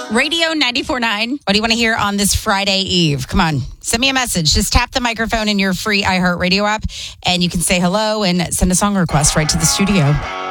Radio 94.9. What do you want to hear on this Friday Eve? Come on, send me a message. Just tap the microphone in your free iHeartRadio app, and you can say hello and send a song request right to the studio.